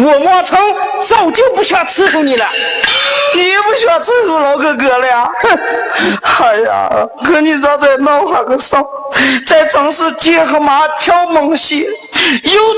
我莫成早就不想伺候你了。 你也不喜欢伺候老哥哥了呀？哎呀，可你咋再闹下个啥？在城市街和马跳猛戏，又